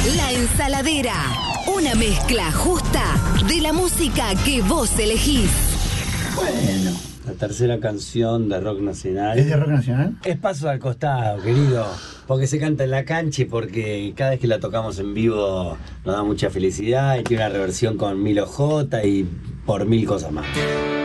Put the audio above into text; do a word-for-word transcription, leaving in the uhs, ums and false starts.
La Ensaladera, una mezcla justa de la música que vos elegís. Bueno, la tercera canción de rock nacional. ¿Es de rock nacional? Es Pasos al Costado, querido. Porque se canta en la cancha y porque cada vez que la tocamos en vivo nos da mucha felicidad y tiene una reversión con Milo J y por mil cosas más.